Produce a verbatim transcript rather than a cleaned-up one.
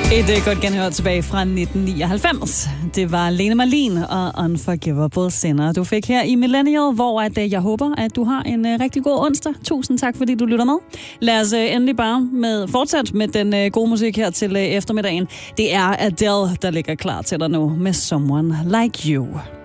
Et uh, godt genhør tilbage fra nitten nioghalvfems. Det var Lene Marlin og Unforgivable Sinner, du fik her i Millennial, hvor at, uh, jeg håber, at du har en uh, rigtig god onsdag. Tusind tak, fordi du lytter med. Lad os uh, endelig bare med, fortsætte med den uh, gode musik her til uh, eftermiddagen. Det er Adele, der ligger klar til dig nu med Someone Like You.